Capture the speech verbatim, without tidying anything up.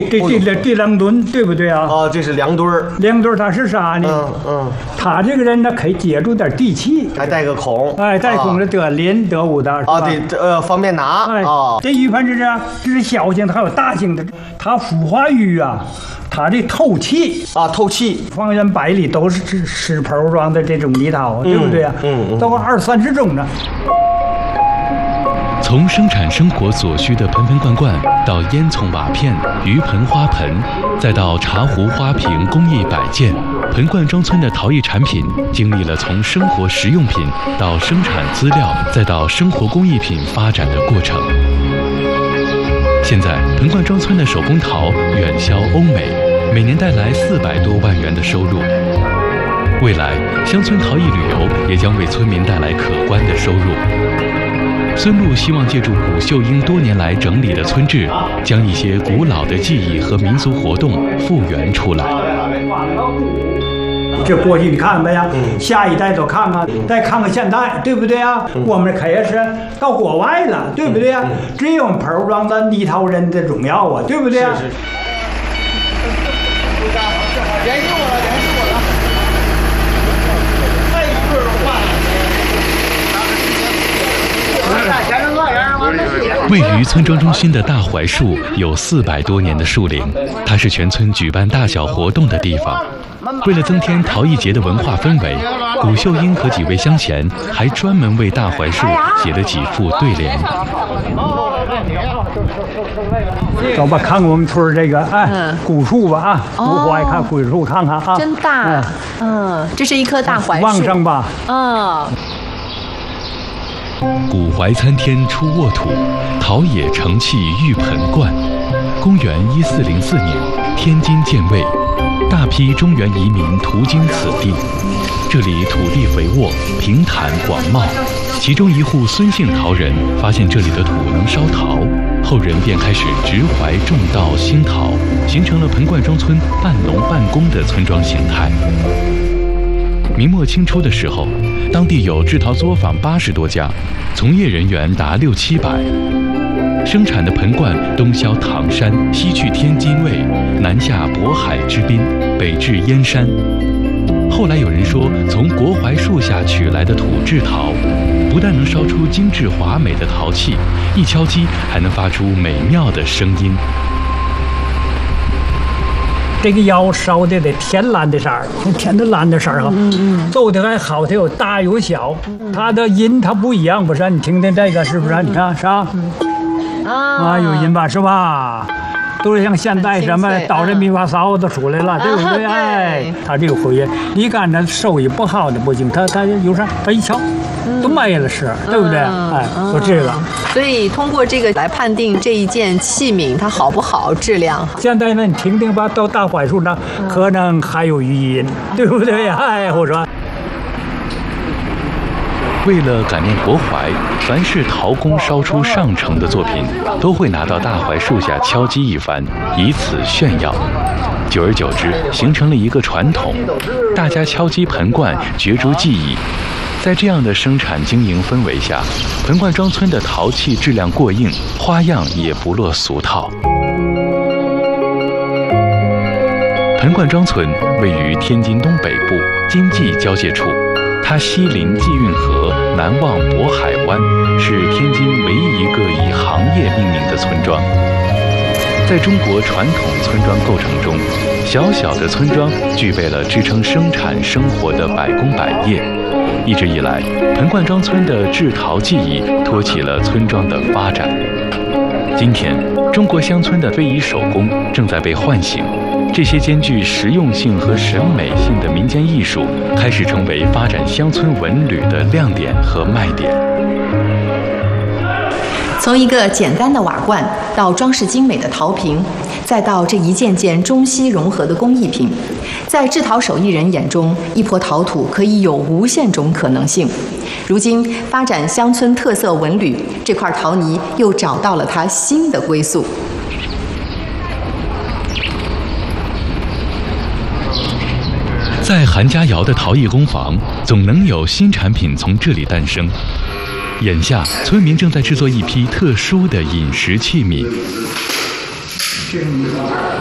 这这这这两吨对不对啊？ 哦，这是两吨儿。 两吨儿它是啥呢？ 嗯嗯， 他这个人呢，可以接住点地气， 还带个孔。 哎，带孔是得拎得物的。 啊，对，这呃方便拿。 哎， 啊， 这鱼盆是这样，这是小型的，还有大型的。它孵化鱼啊，它这透气啊，透气。 方圆百里都是石盆状的这种泥陶，对不对啊？ 嗯嗯， 都二三十种呢。 从生产生活所需的盆盆罐罐，到烟囱瓦片、鱼盆花盆，再到茶壶花瓶工艺摆件，盆罐庄村的陶艺产品经历了从生活实用品到生产资料，再到生活工艺品发展的过程。现在，盆罐庄村的手工陶远销欧美，每年带来四百多万元的收入。未来，乡村陶艺旅游也将为村民带来可观的收入。孙路希望借助古秀英多年来整理的村志，将一些古老的记忆和民俗活动复原出来。 这过去你看没呀？嗯、下一代都看看，嗯、再看看现代，对不对啊？嗯、我们可也是到国外了，对不对啊？嗯嗯、只有盆装的泥陶人的荣耀啊，对不对啊？是是。 联系我了，联系我了。太一个的话。 位于村庄中心的大槐树有四百多年的树龄，它是全村举办大小活动的地方。为了增添陶艺节的文化氛围，古秀英和几位乡贤还专门为大槐树写了几副对联。 走吧，看看我们村这个哎古树吧啊，古槐看古树看看啊， 真大，嗯，这是一棵大槐树， 旺盛吧？ 啊。 古槐参天出沃土，陶冶成器玉盆罐。公元一四零四年，天津建魏，大批中原移民途经此地。这里土地肥沃，平坦广袤。其中一户孙姓陶人发现这里的土能烧陶，后人便开始植槐种稻兴陶，形成了盆罐庄村半农半工的村庄形态。明末清初的时候，当地有制陶作坊八十多家，从业人员达六七百。生产的盆罐东销唐山，西去天津卫，南下渤海之滨，北至燕山。后来有人说，从国槐树下取来的土制陶，不但能烧出精致华美的陶器，一敲击还能发出美妙的声音。 这个窑烧的得天蓝的色儿，天的蓝的色儿哈，嗯嗯，做的还好，它有大有小，它的音它不一样，不是？你听听这个是不是？你看是吧？啊，有音吧，是吧？都是像现代什么捣这米花骚都出来了，对不对？哎，它这个回音，你看它手艺不好的不行，它它有啥？它一敲都没了是，对不对？哎，就这个。 所以通过这个来判定这一件器皿它好不好，质量好。 现在呢，你听听吧，到大槐树上可能还有余音，对不对？哎，我说。 为了感念国槐，凡是陶工烧出上乘的作品，都会拿到大槐树下敲击一番，以此炫耀。久而久之，形成了一个传统，大家敲击盆罐，角逐技艺。在这样的生产经营氛围下，盆罐庄村的陶器质量过硬，花样也不落俗套。盆罐庄村位于天津东北部京冀交界处。它西临济运河，南望渤海湾，是天津唯一一个以行业命名的村庄。在中国传统村庄构成中，小小的村庄具备了支撑生产生活的百工百业。一直以来，盆罐庄村的制陶技艺托起了村庄的发展。今天，中国乡村的非遗手工正在被唤醒。这些兼具实用性和审美性的民间艺术，开始成为发展乡村文旅的亮点和卖点。 从一个简单的瓦罐，到装饰精美的陶瓶，再到这一件件中西融合的工艺品，在制陶手艺人眼中，一抔陶土可以有无限种可能性。如今发展乡村特色文旅，这块陶泥又找到了它新的归宿。 在韩家窑的陶艺工坊，总能有新产品从这里诞生。眼下，村民正在制作一批特殊的饮食器皿。 是。